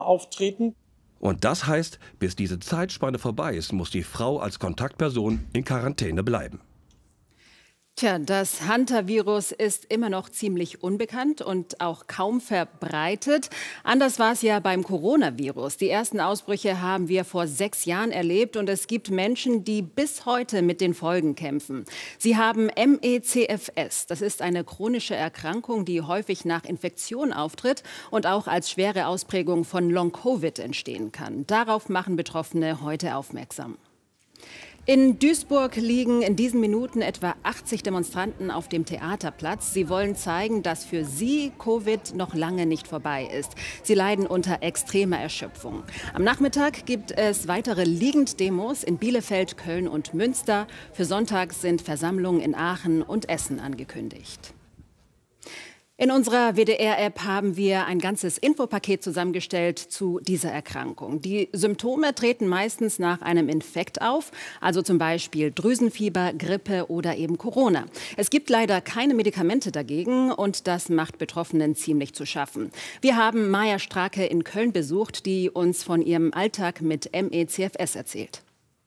auftreten. Und das heißt, bis diese Zeitspanne vorbei ist, muss die Frau als Kontaktperson in Quarantäne bleiben. Tja, das Hantavirus ist immer noch ziemlich unbekannt und auch kaum verbreitet. Anders war es ja beim Coronavirus. Die ersten Ausbrüche haben wir vor 6 Jahren erlebt und es gibt Menschen, die bis heute mit den Folgen kämpfen. Sie haben MECFS. Das ist eine chronische Erkrankung, die häufig nach Infektion auftritt und auch als schwere Ausprägung von Long-Covid entstehen kann. Darauf machen Betroffene heute aufmerksam. In Duisburg liegen in diesen Minuten etwa 80 Demonstranten auf dem Theaterplatz. Sie wollen zeigen, dass für sie Covid noch lange nicht vorbei ist. Sie leiden unter extremer Erschöpfung. Am Nachmittag gibt es weitere Liegenddemos in Bielefeld, Köln und Münster. Für Sonntag sind Versammlungen in Aachen und Essen angekündigt. In unserer WDR-App haben wir ein ganzes Infopaket zusammengestellt zu dieser Erkrankung. Die Symptome treten meistens nach einem Infekt auf, also zum Beispiel Drüsenfieber, Grippe oder eben Corona. Es gibt leider keine Medikamente dagegen und das macht Betroffenen ziemlich zu schaffen. Wir haben Maja Strake in Köln besucht, die uns von ihrem Alltag mit MECFS erzählt.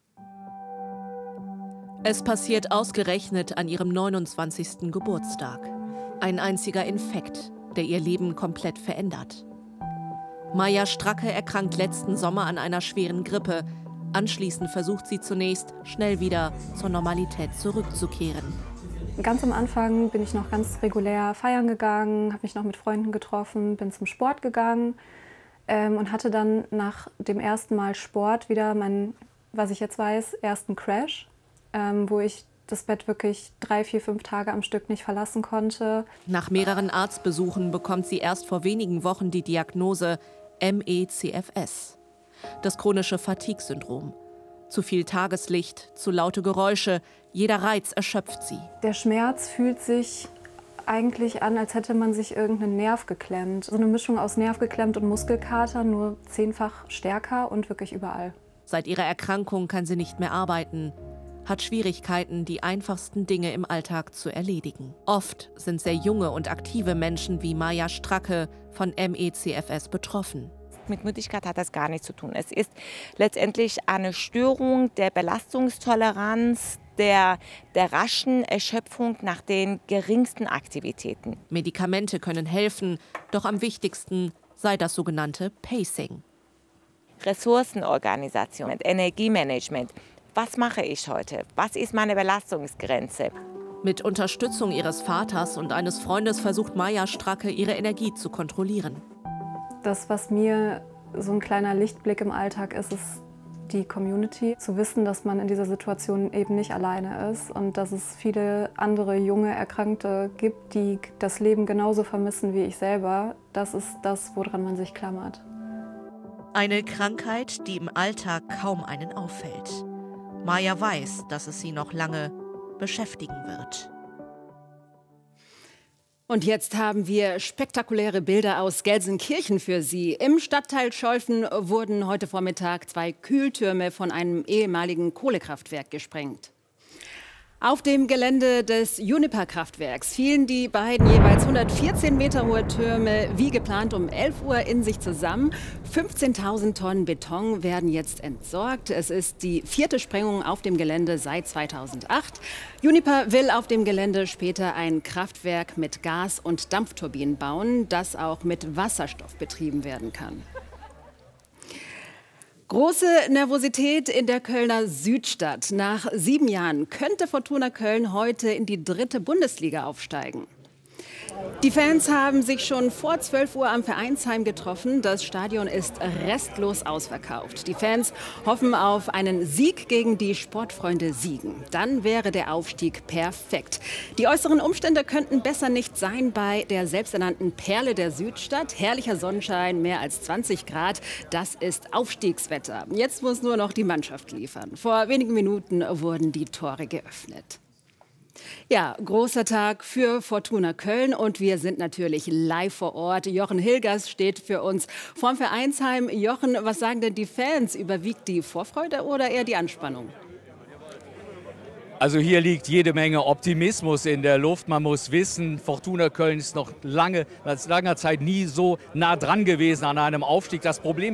Es passiert ausgerechnet an ihrem 29. Geburtstag. Ein einziger Infekt, der ihr Leben komplett verändert. Maja Strake erkrankt letzten Sommer an einer schweren Grippe. Anschließend versucht sie zunächst, schnell wieder zur Normalität zurückzukehren. Ganz am Anfang bin ich noch ganz regulär feiern gegangen, habe mich noch mit Freunden getroffen, bin zum Sport gegangen und hatte dann nach dem ersten Mal Sport wieder meinen, was ich jetzt weiß, ersten Crash, wo ich das Bett wirklich 3, 4, 5 Tage am Stück nicht verlassen konnte. Nach mehreren Arztbesuchen bekommt sie erst vor wenigen Wochen die Diagnose MECFS. Das chronische Fatigue-Syndrom. Zu viel Tageslicht, zu laute Geräusche, jeder Reiz erschöpft sie. Der Schmerz fühlt sich eigentlich an, als hätte man sich irgendeinen Nerv geklemmt. So eine Mischung aus Nerv geklemmt und Muskelkater, nur 10-fach stärker und wirklich überall. Seit ihrer Erkrankung kann sie nicht mehr arbeiten. Hat Schwierigkeiten, die einfachsten Dinge im Alltag zu erledigen. Oft sind sehr junge und aktive Menschen wie Maja Strake von MECFS betroffen. Mit Müdigkeit hat das gar nichts zu tun. Es ist letztendlich eine Störung der Belastungstoleranz, der raschen Erschöpfung nach den geringsten Aktivitäten. Medikamente können helfen, doch am wichtigsten sei das sogenannte Pacing. Ressourcenorganisation, Energiemanagement. Was mache ich heute? Was ist meine Belastungsgrenze? Mit Unterstützung ihres Vaters und eines Freundes versucht Maja Strake, ihre Energie zu kontrollieren. Das, was mir so ein kleiner Lichtblick im Alltag ist, ist die Community. Zu wissen, dass man in dieser Situation eben nicht alleine ist und dass es viele andere junge Erkrankte gibt, die das Leben genauso vermissen wie ich selber. Das ist das, woran man sich klammert. Eine Krankheit, die im Alltag kaum einen auffällt. Maja weiß, dass es sie noch lange beschäftigen wird. Und jetzt haben wir spektakuläre Bilder aus Gelsenkirchen für Sie. Im Stadtteil Scholven wurden heute Vormittag 2 Kühltürme von einem ehemaligen Kohlekraftwerk gesprengt. Auf dem Gelände des Uniper-Kraftwerks fielen die beiden jeweils 114 Meter hohe Türme wie geplant um 11 Uhr in sich zusammen. 15.000 Tonnen Beton werden jetzt entsorgt. Es ist die 4. Sprengung auf dem Gelände seit 2008. Uniper will auf dem Gelände später ein Kraftwerk mit Gas- und Dampfturbinen bauen, das auch mit Wasserstoff betrieben werden kann. Große Nervosität in der Kölner Südstadt. Nach 7 Jahren könnte Fortuna Köln heute in die 3. Bundesliga aufsteigen. Die Fans haben sich schon vor 12 Uhr am Vereinsheim getroffen. Das Stadion ist restlos ausverkauft. Die Fans hoffen auf einen Sieg gegen die Sportfreunde Siegen. Dann wäre der Aufstieg perfekt. Die äußeren Umstände könnten besser nicht sein bei der selbsternannten Perle der Südstadt. Herrlicher Sonnenschein, mehr als 20 Grad. Das ist Aufstiegswetter. Jetzt muss nur noch die Mannschaft liefern. Vor wenigen Minuten wurden die Tore geöffnet. Ja, großer Tag für Fortuna Köln und wir sind natürlich live vor Ort. Jochen Hilgers steht für uns vorm Vereinsheim. Jochen, was sagen denn die Fans? Überwiegt die Vorfreude oder eher die Anspannung? Also hier liegt jede Menge Optimismus in der Luft. Man muss wissen, Fortuna Köln ist noch seit langer Zeit nie so nah dran gewesen an einem Aufstieg. Das Problem